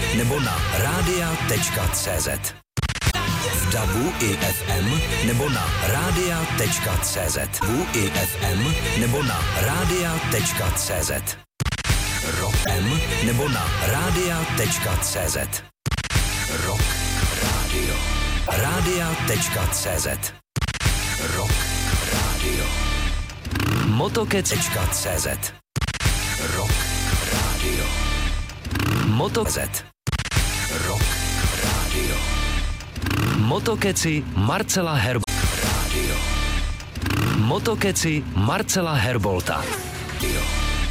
nebo na radia.cz. V DABu i FM nebo na radia.cz. DABu i FM nebo na radia.cz. Rock M nebo na radia.cz. Rock Radio. Radia.cz. Rock Radio. Motokec.cz. Rock Radio. Motokec. Rock Radio. Motokeci Marcela Herbolta. Radio. Motokeci Marcela Herbolta. Radio.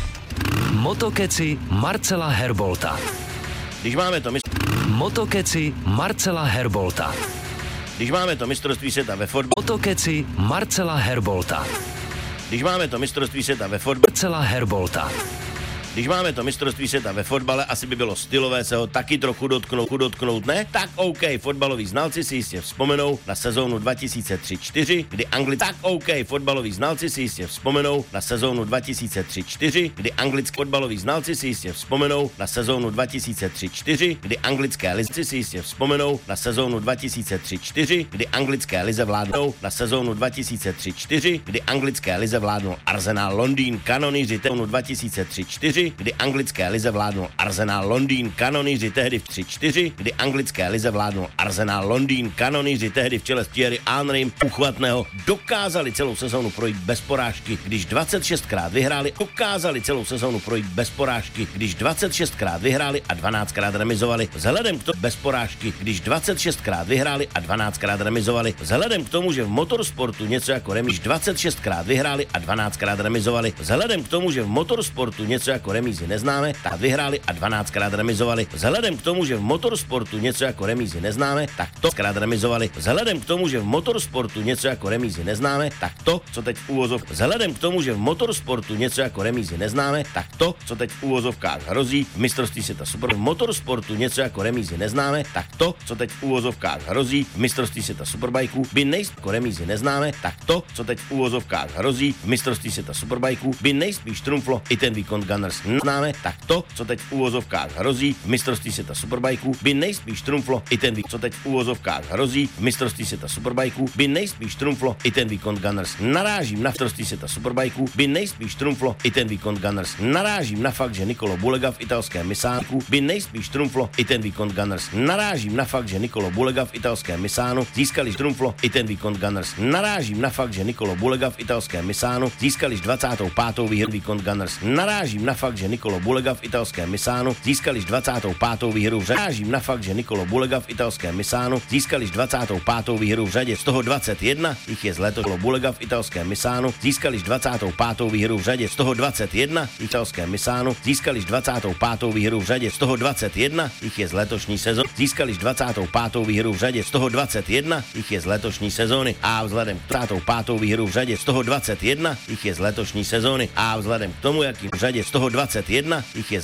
Motokeci Marcela Herbolta. Když máme to Motokeci Marcela Herbolta. Když máme to mistrovství světa ve fotbale. Motokeci Marcela Herbolta. Když máme to mistrovství světa ve fotbale. Marcela Herbolta. Když máme to mistrovství světa ve fotbale, asi by bylo stylové se ho taky trochu dotknout, ne? Tak OK, fotbaloví znalci si jistě vzpomenou na sezónu 2003-4, kdy fotbaloví znalci si jistě vzpomenou na sezónu 2003-4, kdy anglické fotbaloví znalci si jistě vzpomenou na sezónu 2003-4, kdy anglické lize si jistě vzpomenou na sezónu 2003-4, kdy anglické lize vládnou na sezónu 2003-4, kdy anglické lize vládnou Arsenal Londýn, kanonýři sezónu 2003-4, kdy anglické lize vládnul Arsenal Londýn, kanonýři tehdy v 3-4, kdy anglické lize vládnul Arsenal Londýn, kanonýři tehdy v čele s Thierry Henrym uchvatného dokázali celou sezónu projít bez porážky, když 26krát vyhráli, dokázali celou sezónu projít bez porážky, když 26krát vyhráli a 12krát remizovali. Vzhledem k tomu bez porážky, když 26krát vyhráli a 12krát remizovali. Vzhledem k tomu, že v motorsportu něco jako remíž 26krát vyhráli a 12krát remizovali. Vzhledem k tomu, že v motorsportu něco jako remízy neznáme, tak vyhráli a 12krát remizovali. Vzhledem k tomu, že v motorsportu něco jako remízy neznáme, tak to krát remizovali. Vzhledem k tomu, že v motorsportu něco jako remízy neznáme, tak to, co teď v úvozovkách. Vzhledem k tomu, že v motorsportu něco jako remízy neznáme, tak to, co teď v úvozovkách hrozí v mistrovství světa super. V motorsportu něco jako remízy neznáme, tak to, co teď v úvozovkách hrozí v mistrovství světa superbajků, by nejspíš remízy neznáme, tak to, co teď v úvozovkách hrozí v mistrovství světa superbajků, by nejspíš trumflo i ten výkon Gunners neznáme, tak to, co teď v úvozovkách hrozí v mistrovství světa superbajků, by nejspíš trumflo i ten výkon, co teď v úvozovkách hrozí v mistrovství světa superbajků, by nejspíš trumflo i ten výkon Gunners. Narážím na mistrovství světa superbajků, by nejspíš trumflo i ten výkon Gunners. Narážím na fakt, že Nicolo Bulega v italském Misánu by nejspíš trumflo i ten výkon Gunners. Narážím na fakt, že Nicolo Bulega v italském Misánu získali trumflo i ten výkon Gunners. Narážím na fakt, že Nicolo Bulega v italském Misánu získali 25. výkon Gunners. Narážím na fakt, že Nicolo Bulega v italském Misánu získali 25. výhru v řadě. Narážím na fakt, že Nicolo Bulega v italském Misánu získali 25. výhru v řadě. Z toho 21 jich je z letošního Bulega v italském Misánu získali 25. výhru v řadě. Z toho 21 v italském Misánu získali 25. výhru v řadě. Z toho 21 jich je z letošní sezóny získali 25. výhru v řadě. Z toho 21 jich je z letošní sezóny a vzhledem k 25. výhru v řadě. Z toho 21 jich je z letošní sezóny a vzhledem k tomu, jaký v řadě z toho 21 jich je